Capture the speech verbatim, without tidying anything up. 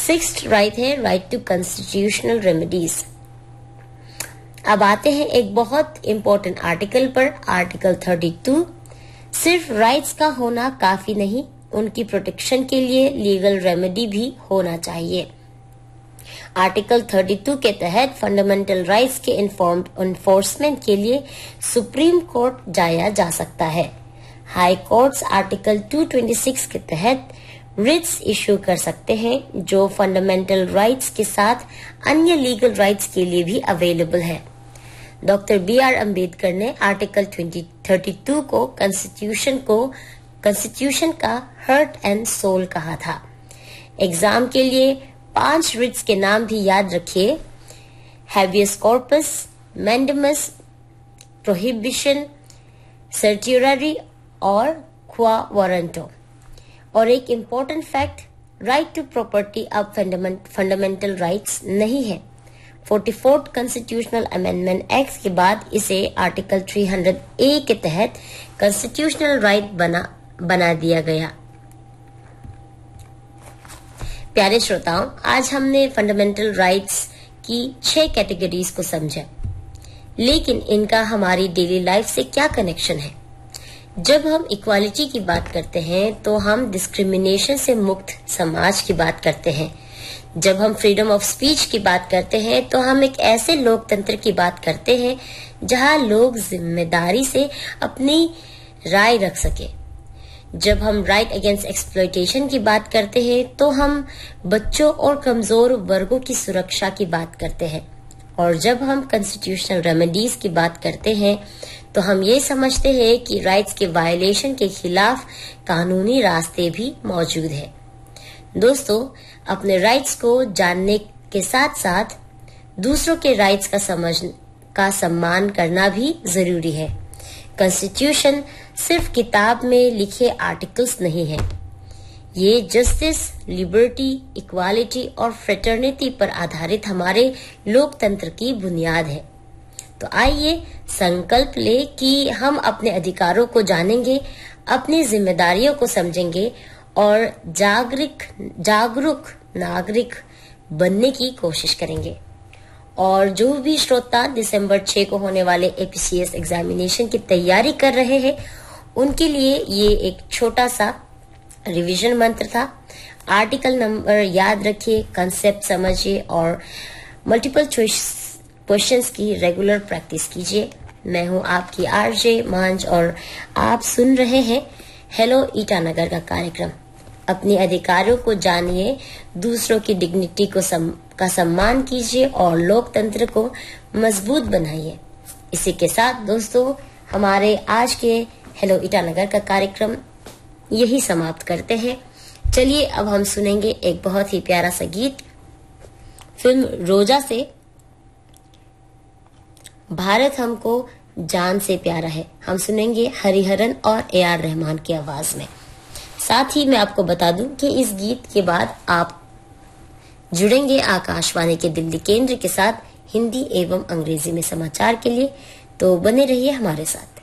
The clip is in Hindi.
सिक्स्थ राइट है राइट टू कॉन्स्टिट्यूशनल रेमेडीज। अब आते हैं एक बहुत इंपॉर्टेंट आर्टिकल पर, आर्टिकल थर्टी टू। सिर्फ राइट्स का होना काफी नहीं, उनकी प्रोटेक्शन के लिए लीगल रेमेडी भी होना चाहिए। आर्टिकल थर्टी टू के तहत फंडामेंटल राइट्स के इन्फोर्समेंट के लिए सुप्रीम कोर्ट जाया जा सकता है। High courts article to twenty six के तहत रिट्स इशू कर सकते हैं, जो फंडामेंटल राइट्स के साथ अन्य लीगल राइट्स के लिए भी अवेलेबल है। डॉक्टर बी आर अम्बेडकर ने आर्टिकल थर्टी टू को कॉन्स्टिट्यूशन को कॉन्स्टिट्यूशन का हार्ट एंड सोल कहा था। एग्जाम के लिए पांच रिट्स के नाम भी याद रखिए: हैबियस कॉर्पस, मैंडेमस, प्रोहिबिशन, सर्टियरी और क्वा वारंटो। और एक important fact, right to property अब फंडामेंटल राइट्स नहीं है। Forty fourth constitutional amendment act के बाद इसे आर्टिकल थ्री हंड्रेड ए के तहत कॉन्स्टिट्यूशनल राइट बना बना दिया गया। प्यारे श्रोताओं, आज हमने फंडामेंटल राइट्स की छह कैटेगरीज को समझा, लेकिन इनका हमारी डेली लाइफ से क्या कनेक्शन है? जब हम इक्वालिटी की बात करते हैं तो हम डिस्क्रिमिनेशन से मुक्त समाज की बात करते हैं। जब हम फ्रीडम ऑफ स्पीच की बात करते हैं तो हम एक ऐसे लोकतंत्र की बात करते हैं जहां लोग जिम्मेदारी से अपनी राय रख सके। जब हम राइट अगेंस्ट एक्सप्लॉयटेशन की बात करते हैं तो हम बच्चों और कमजोर वर्गों की सुरक्षा की बात करते हैं। और जब हम कॉन्स्टिट्यूशनल रेमेडीज की बात करते हैं तो हम ये समझते हैं कि राइट्स के वायलेशन के खिलाफ कानूनी रास्ते भी मौजूद है। दोस्तों, अपने राइट्स को जानने के साथ साथ दूसरों के राइट्स का समझ का सम्मान करना भी जरूरी है। कॉन्स्टिट्यूशन सिर्फ किताब में लिखे आर्टिकल्स नहीं है, ये जस्टिस, लिबर्टी, इक्वालिटी और फ्रेटर्निटी पर आधारित हमारे लोकतंत्र की बुनियाद है। तो आइए संकल्प ले कि हम अपने अधिकारों को जानेंगे, अपनी जिम्मेदारियों को समझेंगे और जागरूक जागरूक नागरिक बनने की कोशिश करेंगे। और जो भी श्रोता दिसंबर छह को होने वाले एपीसीएस एग्जामिनेशन की तैयारी कर रहे हैं, उनके लिए ये एक छोटा सा रिवीजन मंत्र था। आर्टिकल नंबर याद रखिए, कंसेप्ट समझिए और मल्टीपल चॉइस क्वेश्चंस की रेगुलर प्रैक्टिस कीजिए। मैं हूं आपकी आरजे मांझ और आप सुन रहे हैं हेलो ईटानगर का कार्यक्रम। अपने अधिकारों को जानिए, दूसरों की डिग्निटी को सम, का सम्मान कीजिए और लोकतंत्र को मजबूत बनाइए। इसी के साथ दोस्तों, हमारे आज के हेलो ईटानगर का कार्यक्रम यही समाप्त करते हैं। चलिए अब हम सुनेंगे एक बहुत ही प्यारा सा गीत फिल्म रोजा से, भारत हमको जान से प्यारा है। हम सुनेंगे हरिहरन और ए आर रहमान की आवाज में। साथ ही मैं आपको बता दूं कि इस गीत के बाद आप जुड़ेंगे आकाशवाणी के दिल्ली केंद्र के साथ हिंदी एवं अंग्रेजी में समाचार के लिए, तो बने रहिए हमारे साथ।